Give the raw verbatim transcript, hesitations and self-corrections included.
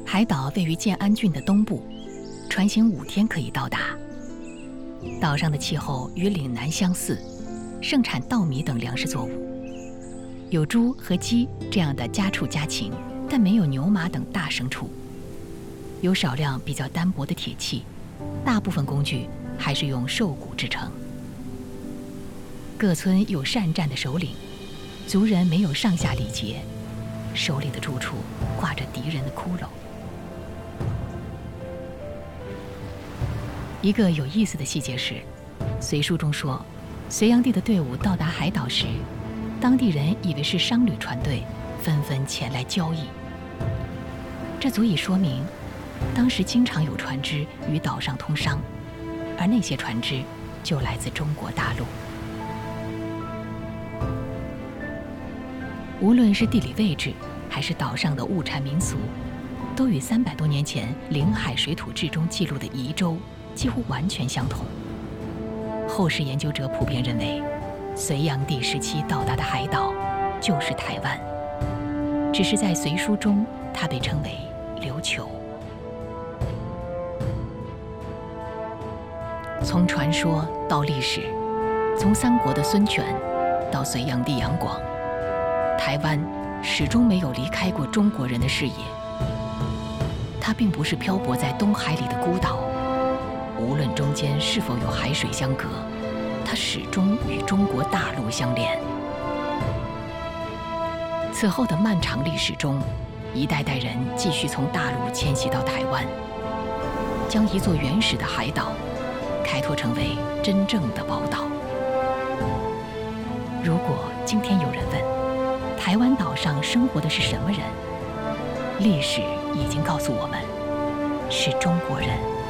海岛位于建安郡的东部，船行五天可以到达。岛上的气候与岭南相似，盛产稻米等粮食作物，有猪和鸡这样的家畜家禽，但没有牛马等大牲畜。有少量比较单薄的铁器，大部分工具还是用兽骨制成。各村有善战的首领，族人没有上下礼节，首领的住处挂着敌人的骷髅。一个有意思的细节是，隋书中说，隋炀帝的队伍到达海岛时，当地人以为是商旅船队，纷纷前来交易。这足以说明，当时经常有船只与岛上通商，而那些船只就来自中国大陆。无论是地理位置，还是岛上的物产民俗，都与三百多年前《临海水土志》中记录的夷州几乎完全相同。后世研究者普遍认为，隋炀帝时期到达的海岛就是台湾，只是在隋书中它被称为琉球。从传说到历史，从三国的孙权到隋炀帝杨广，台湾始终没有离开过中国人的视野。它并不是漂泊在东海里的孤岛，无论中间是否有海水相隔，它始终与中国大陆相连。此后的漫长历史中，一代代人继续从大陆迁徙到台湾，将一座原始的海岛开拓成为真正的宝岛。如果今天有人问，台湾岛上生活的是什么人？历史已经告诉我们，是中国人。